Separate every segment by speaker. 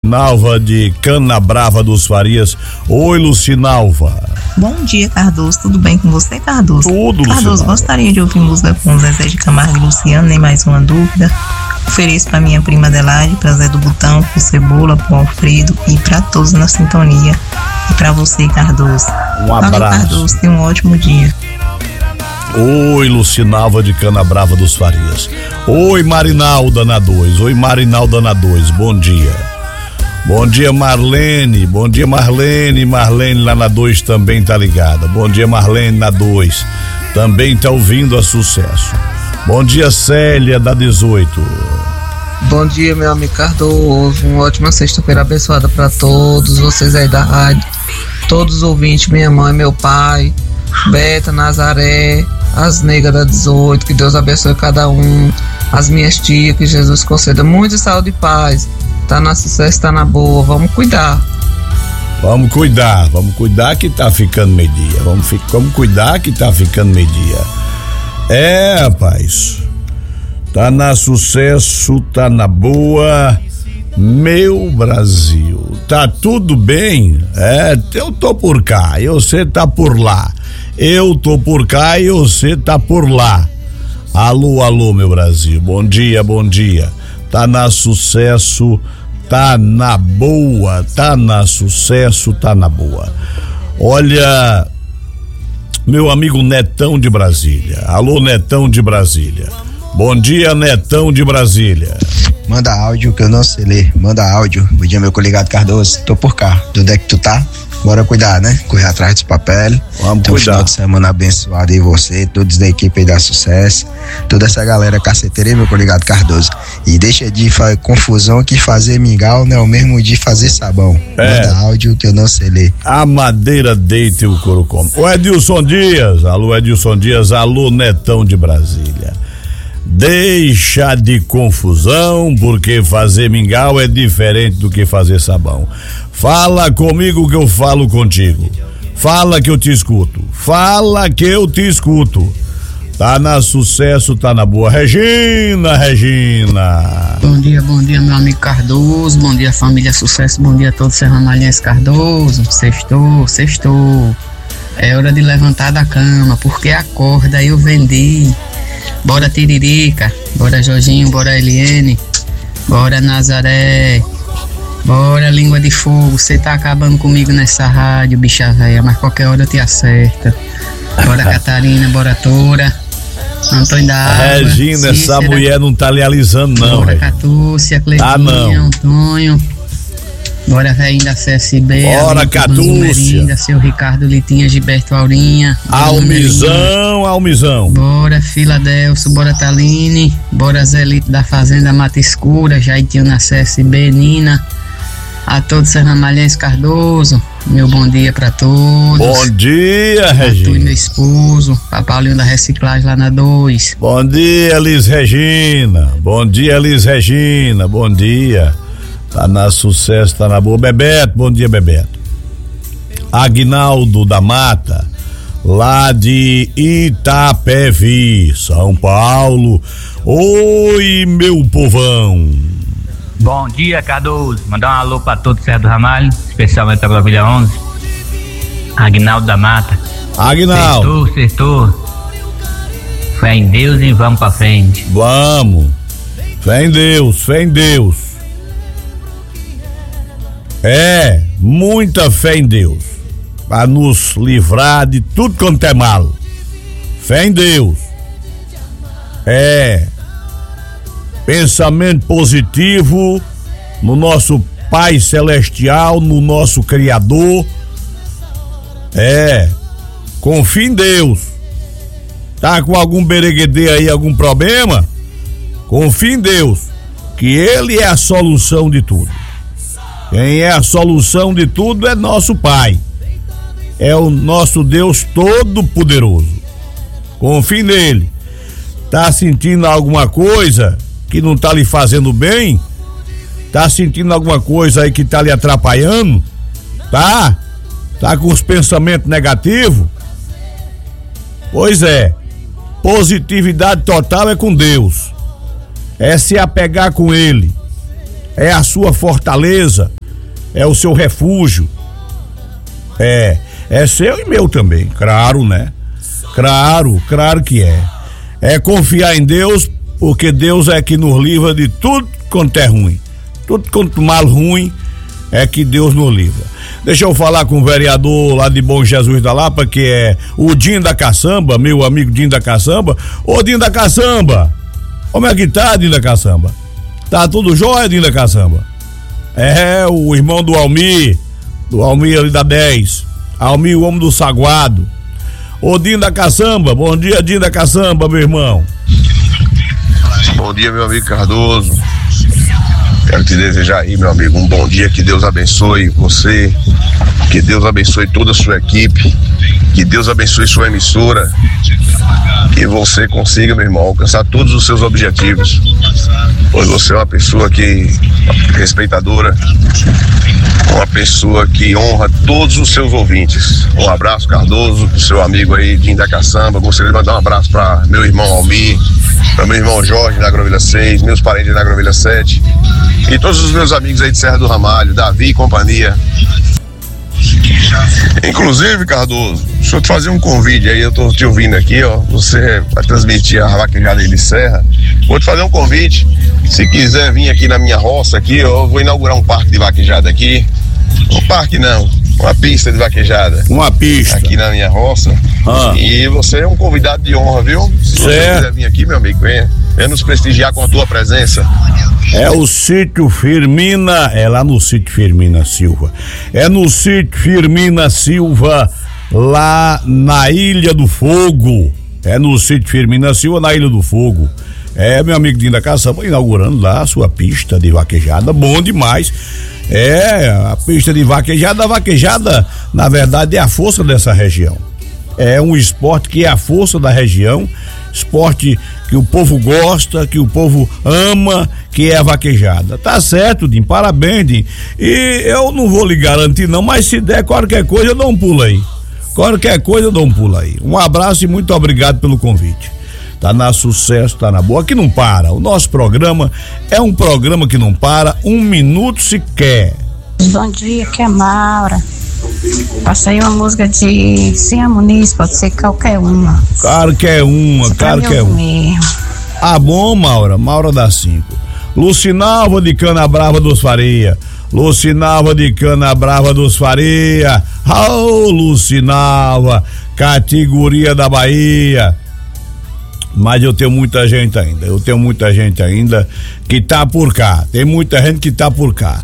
Speaker 1: Lucinalva de Canabrava dos Farias. Oi, Lucinalva.
Speaker 2: Bom dia, Cardoso. Tudo bem com você, Cardoso?
Speaker 1: Tudo,
Speaker 2: Cardoso,
Speaker 1: Lucinalva.
Speaker 2: gostaria de ouvir música com Zezé de Camargo e Luciano, nem mais uma dúvida. Ofereço para minha prima Adelaide, para Zé do Botão, pro Cebola, pro Alfredo e para todos na sintonia. E para você, Cardoso.
Speaker 1: Um abraço.
Speaker 2: Valeu, Cardoso. Tenha um ótimo dia.
Speaker 1: Oi, Lucinalva de Canabrava dos Farias. Oi, Marinalda na 2. Oi, Marinalda na 2. Bom dia. Bom dia, Marlene. Bom dia, Marlene. Marlene lá na 2 também tá ligada. Bom dia, Marlene na 2. Também tá ouvindo a Sucesso. Bom dia, Célia da 18.
Speaker 3: Bom dia, meu amigo Cardoso. Uma ótima sexta-feira abençoada para todos vocês aí da rádio. Todos os ouvintes, minha mãe, meu pai, Beta, Nazaré, as negras da 18, que Deus abençoe cada um, as minhas tias, que Jesus conceda muita saúde e paz. Tá na sucesso, tá na boa, vamos cuidar.
Speaker 1: Vamos cuidar que tá ficando meio-dia. Vamos cuidar que tá ficando meio-dia. É, rapaz, tá na sucesso, tá na boa, meu Brasil, tá tudo bem? Eu tô por cá, e você tá por lá. Eu tô por cá e você tá por lá. Alô, alô, meu Brasil, bom dia, bom dia. Tá na sucesso, tá na boa, tá na sucesso, tá na boa. Olha, meu amigo Netão de Brasília. Alô, Netão de Brasília. Bom dia, Netão de Brasília.
Speaker 4: Manda áudio que eu não sei ler. Manda áudio. Bom dia, meu coligado Cardoso. Tô por cá. De onde é que tu tá? Bora cuidar, né? Correr atrás dos papéis.
Speaker 1: Vamos
Speaker 4: Tem um
Speaker 1: cuidar.
Speaker 4: final de semana abençoado aí você, todos da equipe aí da Sucesso, toda essa galera caceteira aí, meu coligado Cardoso. E deixa de confusão que fazer mingau não é o mesmo de fazer sabão. Manda áudio que eu não sei ler.
Speaker 1: A madeira deita e o couro come. O Edilson Dias. Alô, Edilson Dias. Alô, Netão de Brasília. Deixa de confusão, porque fazer mingau é diferente do que fazer sabão. Fala comigo que eu falo contigo. Fala que eu te escuto. Fala que eu te escuto. Tá na sucesso, tá na boa. Regina.
Speaker 5: Bom dia, meu amigo Cardoso. Bom dia, família Sucesso. Bom dia a todos os serramalhenses Cardoso. Sextou. É hora de levantar da cama, porque a corda eu vendi. Bora Tiririca, bora Jorginho, bora Eliene, bora Nazaré, bora Língua de Fogo. Você tá acabando comigo nessa rádio, bicha véia, mas qualquer hora eu te acerta. Bora Catarina, bora Tora, Antônio da Água,
Speaker 1: Regina,
Speaker 5: Cícera,
Speaker 1: essa mulher não tá lhe alisando não,
Speaker 5: bora
Speaker 1: Regina.
Speaker 5: Catúcia, Cleitinha,
Speaker 1: não.
Speaker 5: Antônio, bora velhinho da CSB,
Speaker 1: Bora, Catúcia.
Speaker 5: seu Ricardo Litinha, Gilberto Aurinha,
Speaker 1: Almizão.
Speaker 5: Bora Filadelfo, bora Taline, bora Zelito da Fazenda Mata Escura, Jaitinho na CSB, Nina, a todos os serramalhenses Cardoso, meu bom dia pra todos.
Speaker 1: Bom dia, Regina.
Speaker 5: Tu e meu esposo, Paulinho da Reciclagem lá na 2.
Speaker 1: Bom dia, Liz Regina. Bom dia. Tá na sucesso, tá na boa. Bebeto, bom dia, Bebeto. Aguinaldo da Mata, lá de Itapevi, São Paulo. Oi, meu povão.
Speaker 6: Bom dia, Cardoso. Mandar um alô pra todo o Serra do Ramalho, especialmente pra Provília 11. Aguinaldo da Mata.
Speaker 1: Aguinaldo.
Speaker 6: Acertou. Fé em Deus e vamos pra frente.
Speaker 1: Vamos. Fé em Deus. Muita fé em Deus, para nos livrar de tudo quanto é mal. Fé em Deus. Pensamento positivo no nosso Pai Celestial, no nosso Criador. Confia em Deus. Tá com algum bereguedê aí, algum problema? Confia em Deus, que Ele é a solução de tudo. Quem é a solução de tudo é nosso Pai. É o nosso Deus Todo-Poderoso. Confie nele. Tá sentindo alguma coisa que não tá lhe fazendo bem? Tá sentindo alguma coisa aí que tá lhe atrapalhando? Tá com os pensamentos negativos? Pois é. Positividade total é com Deus. É se apegar com Ele. É a sua fortaleza. é o seu refúgio. É seu e meu também, claro, né? Claro que é. É confiar em Deus, porque Deus é que nos livra de tudo quanto é ruim. Tudo quanto mal ruim é que Deus nos livra. Deixa eu falar com o vereador lá de Bom Jesus da Lapa, que é o Dinho da Caçamba, meu amigo Dinho da Caçamba. Ô Dinho da Caçamba, como é que tá, Dinho da Caçamba? Tá tudo jóia, Dinho da Caçamba? É, o irmão do Almir ali da 10. Almir, o homem do Saguado. Ô Dinho da Caçamba, bom dia, Dinho da Caçamba, meu irmão.
Speaker 7: Bom dia, meu amigo Cardoso. Quero te desejar aí, meu amigo, um bom dia, que Deus abençoe você, que Deus abençoe toda a sua equipe, que Deus abençoe sua emissora, que você consiga, meu irmão, alcançar todos os seus objetivos, pois você é uma pessoa respeitadora, uma pessoa que honra todos os seus ouvintes. Um abraço, Cardoso, pro seu amigo aí, Dinho da Caçamba. Gostaria de mandar um abraço para meu irmão Almir, para meu irmão Jorge da Agrovila 6, meus parentes da Agrovila 7 e todos os meus amigos aí de Serra do Ramalho, Davi e companhia. Inclusive, Cardoso, deixa eu te fazer um convite aí, eu tô te ouvindo aqui, ó, você vai transmitir a vaquejada aí de Serra. Vou te fazer um convite, se quiser vir aqui na minha roça aqui, ó, eu vou inaugurar um parque de vaquejada aqui. Um parque não, uma pista de vaquejada.
Speaker 1: Uma pista.
Speaker 7: Aqui na minha roça. E você é um convidado de honra, viu? Se você quiser vir aqui, meu amigo, venha nos prestigiar com a tua presença.
Speaker 1: É o sítio Firmina, é lá no sítio Firmina Silva. É no sítio Firmina Silva, lá na Ilha do Fogo. É no sítio Firmina Silva, na Ilha do Fogo. É, meu amigo Dinho da Caçamba inaugurando lá a sua pista de vaquejada, bom demais. É, a pista de vaquejada, na verdade, é a força dessa região. É um esporte que é a força da região, esporte que o povo gosta, que o povo ama, que é a vaquejada. Tá certo, Dinho, parabéns, Dinho. E eu não vou lhe garantir não, mas se der qualquer coisa eu dou um pulo aí. Qualquer coisa eu dou um pulo aí. Um abraço e muito obrigado pelo convite. Tá na sucesso, tá na boa, que não para. O nosso programa é um programa que não para, um minuto sequer.
Speaker 8: Bom dia, que é Maura. Passei uma música de Cia Muniz, pode ser qualquer uma.
Speaker 1: Qualquer uma. Ah, bom, Maura dá 5. Lucinalva de Canabrava dos Faria. Oh, Lucinalva, categoria da Bahia. Mas eu tenho muita gente ainda que tá por cá. Tem muita gente que tá por cá.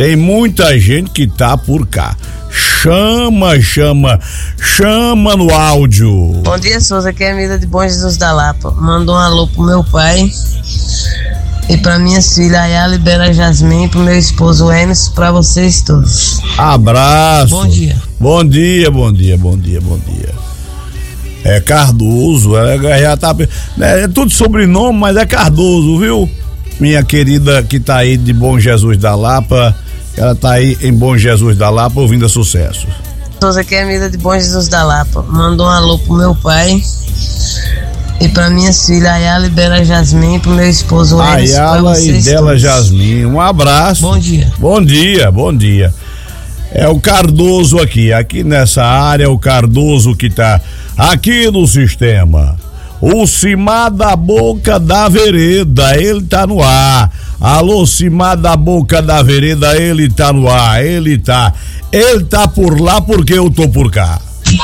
Speaker 1: Chama no áudio.
Speaker 9: Bom dia, Souza, aqui é a Mila de Bom Jesus da Lapa. Manda um alô pro meu pai e pra minhas filhas Ayala e Bela Jasmin, pro meu esposo Emerson, pra vocês todos.
Speaker 1: Abraço.
Speaker 9: Bom dia.
Speaker 1: Bom dia. É Cardoso, já tá, é tudo sobrenome, mas é Cardoso, viu? Minha querida que tá aí de Bom Jesus da Lapa, ela tá aí em Bom Jesus da Lapa ouvindo a Sucesso.
Speaker 9: Souza, aqui é a Mila de Bom Jesus da Lapa. Manda um alô pro meu pai e pra minhas filhas Ayala e Bela Jasmin, pro meu esposo Emerson.
Speaker 1: Ayala e Bela Jasmin, um abraço.
Speaker 9: Bom
Speaker 1: dia. É o Cardoso aqui nessa área, o Cardoso que tá aqui no sistema. O Cimar da Boca da Vereda, ele tá no ar. Alô, Cimar da Boca da Vereda, ele tá no ar, ele tá por lá porque eu tô por cá.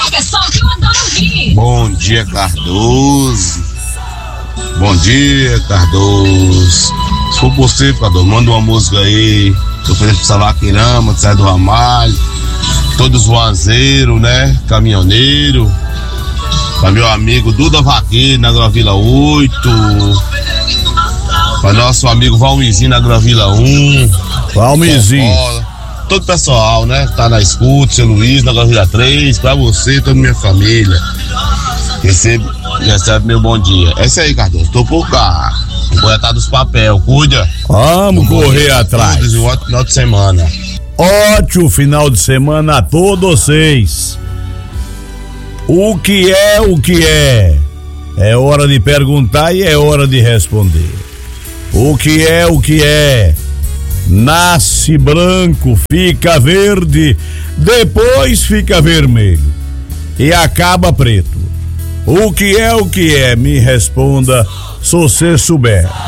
Speaker 10: Bom dia, Cardoso. Se for possível, Cardoso, manda uma música aí. Eu ofereço pro Salaquirama, de Serra do Ramalho, todos os voazeiros, né? Caminhoneiro, para meu amigo Duda Vaqueiro na Agrovila 8, para nosso amigo Valmizinho na Agrovila 1.
Speaker 1: Valmizinho.
Speaker 10: Todo o pessoal, né? Tá na escuta, seu Luiz na Agrovila 3, para você, toda minha família. Recebe meu bom dia. É isso aí, Cardoso, tô por cá. Vou botar dos papel, cuida.
Speaker 1: Vamos correr atrás.
Speaker 10: Um ótimo final de semana.
Speaker 1: Ótimo final de semana a todos vocês. O que é? É hora de perguntar e é hora de responder. O que é? nasce branco, fica verde, depois fica vermelho e acaba preto. O que é? Me responda se você souber.